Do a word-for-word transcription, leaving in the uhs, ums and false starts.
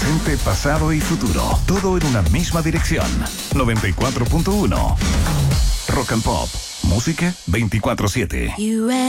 presente, pasado y futuro. Todo en una misma dirección. noventa y cuatro punto uno. Rock and Pop. Música veinticuatro siete.